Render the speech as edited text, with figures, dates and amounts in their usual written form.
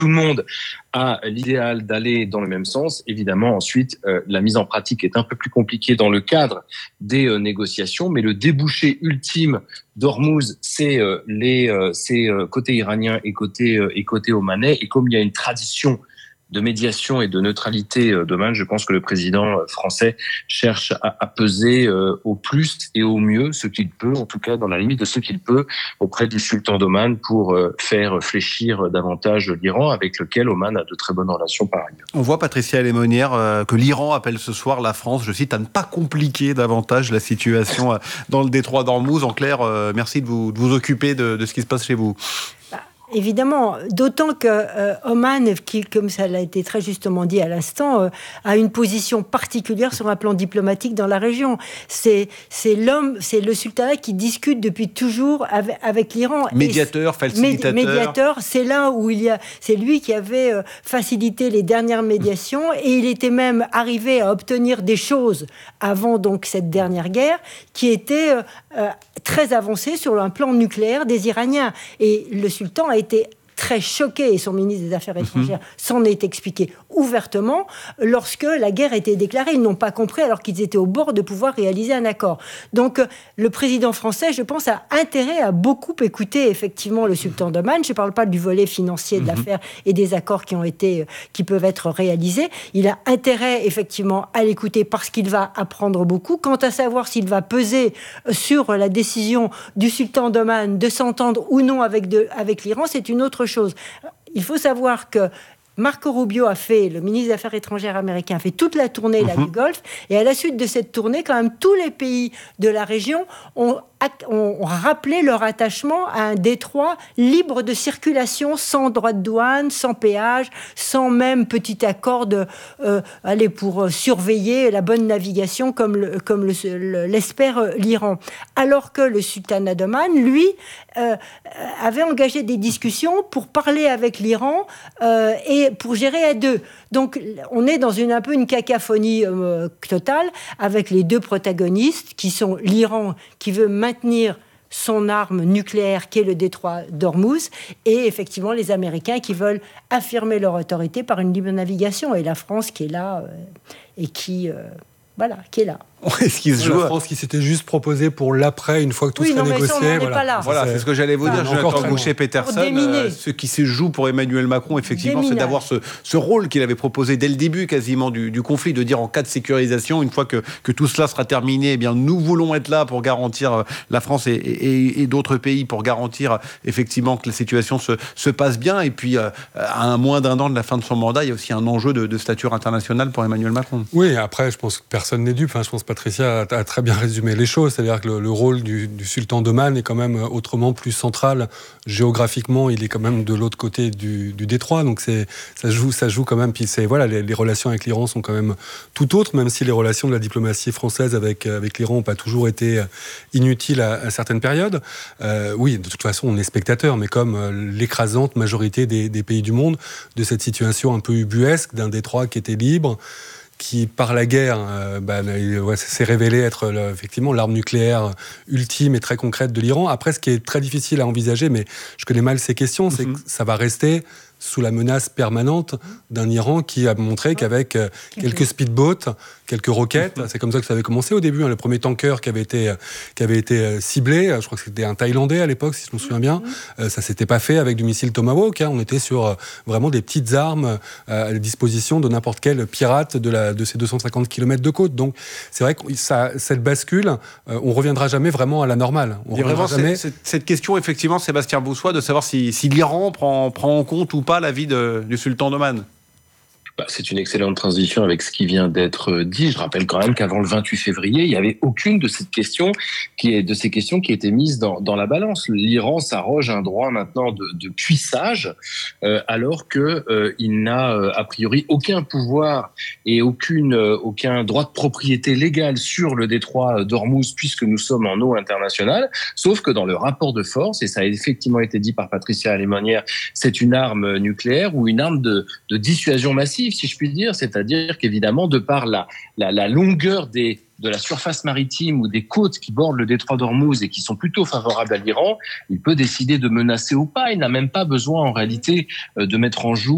tout le monde a l'idéal d'aller dans le même sens. Évidemment, ensuite, la mise en pratique est un peu plus compliquée dans le cadre des négociations, mais le débouché ultime d'Ormuz, c'est côté iranien et côté omanais. Et comme il y a une tradition de médiation et de neutralité d'Oman, je pense que le président français cherche à peser au plus et au mieux ce qu'il peut, en tout cas dans la limite de ce qu'il peut, auprès du sultan d'Oman pour faire fléchir davantage l'Iran, avec lequel Oman a de très bonnes relations par ailleurs. On voit, Patricia Lémonière, que l'Iran appelle ce soir la France, je cite, à ne pas compliquer davantage la situation dans le détroit d'Ormuz. En clair, merci de vous occuper de ce qui se passe chez vous. Évidemment, d'autant que Oman, qui, comme ça l'a été très justement dit à l'instant, a une position particulière sur un plan diplomatique dans la région. C'est le sultanat qui discute depuis toujours avec l'Iran. Médiateur, facilitateur. Médiateur, c'est là où c'est lui qui avait facilité les dernières médiations, et il était même arrivé à obtenir des choses avant donc cette dernière guerre qui étaient très avancées sur un plan nucléaire des Iraniens. Et le sultan a été très choqué, et son ministre des Affaires étrangères s'en est expliqué ouvertement lorsque la guerre a été déclarée. Ils n'ont pas compris alors qu'ils étaient au bord de pouvoir réaliser un accord. Donc le président français, je pense, a intérêt à beaucoup écouter effectivement le sultan d'Oman. Je ne parle pas du volet financier de l'affaire et des accords qui peuvent être réalisés. Il a intérêt effectivement à l'écouter parce qu'il va apprendre beaucoup. Quant à savoir s'il va peser sur la décision du sultan d'Oman de s'entendre ou non avec l'Iran, c'est une autre chose. Il faut savoir que Marco Rubio le ministre des Affaires étrangères américain, a fait toute la tournée du Golfe, et à la suite de cette tournée, quand même, tous les pays de la région ont rappelé leur attachement à un détroit libre de circulation, sans droit de douane, sans péage, sans même petit accord pour surveiller la bonne navigation comme l'espère l'Iran. Alors que le sultanat d'Oman, lui, avait engagé des discussions pour parler avec l'Iran et pour gérer à deux. Donc on est dans un peu une cacophonie totale, avec les deux protagonistes qui sont l'Iran qui veut maintenir son arme nucléaire qui est le détroit d'Ormuz, et effectivement les Américains qui veulent affirmer leur autorité par une libre navigation, et la France qui est là et qui est là. Est-ce qu'il se joue la France qui s'était juste proposée pour l'après, une fois que tout serait négocié. Voilà, c'est ce que j'allais vous dire. Jonathan Boucher-Peterson, ce qui se joue pour Emmanuel Macron, effectivement, c'est d'avoir ce rôle qu'il avait proposé dès le début quasiment du conflit, de dire en cas de sécurisation, une fois que tout cela sera terminé, eh bien, nous voulons être là pour garantir la France et d'autres pays, pour garantir effectivement que la situation se passe bien. Et puis, à moins d'un an de la fin de son mandat, il y a aussi un enjeu de stature internationale pour Emmanuel Macron. Oui, après, je pense que personne n'est dupe. Je pense que Patricia a très bien résumé les choses, c'est-à-dire que le rôle du sultan d'Oman est quand même autrement plus central. Géographiquement, il est quand même de l'autre côté du détroit, donc ça joue quand même. Puis les relations avec l'Iran sont quand même tout autres, même si les relations de la diplomatie française avec l'Iran n'ont pas toujours été inutiles à certaines périodes. Oui, de toute façon, on est spectateur, mais comme l'écrasante majorité des pays du monde, de cette situation un peu ubuesque d'un détroit qui était libre, qui, par la guerre, s'est révélé être effectivement l'arme nucléaire ultime et très concrète de l'Iran. Après, ce qui est très difficile à envisager, mais je connais mal ces questions, c'est que ça va rester sous la menace permanente d'un Iran qui a montré qu'avec quelques speedboats, quelques roquettes, c'est comme ça que ça avait commencé au début, le premier tanker qui avait été ciblé, je crois que c'était un Thaïlandais à l'époque, si je me souviens bien, ça s'était pas fait avec du missile Tomahawk, on était sur vraiment des petites armes à la disposition de n'importe quel pirate de ces 250 km de côte. Donc c'est vrai que cette bascule, on reviendra jamais vraiment à la normale. Cette question, effectivement, Sébastien Boussois, de savoir si l'Iran prend en compte ou pas l'avis du sultan d'Oman. C'est une excellente transition avec ce qui vient d'être dit. Je rappelle quand même qu'avant le 28 février, il n'y avait aucune de ces questions qui était mise dans la balance. L'Iran s'arroge un droit maintenant de cuissage, alors qu'il n'a a priori aucun pouvoir et aucun droit de propriété légale sur le détroit d'Ormuz, puisque nous sommes en eau internationale. Sauf que dans le rapport de force, et ça a effectivement été dit par Patricia Lémonière, c'est une arme nucléaire ou une arme de dissuasion massive, si je puis dire, c'est-à-dire qu'évidemment, de par la longueur de la surface maritime ou des côtes qui bordent le détroit d'Ormuz et qui sont plutôt favorables à l'Iran, il peut décider de menacer ou pas. Il n'a même pas besoin, en réalité, de mettre en joue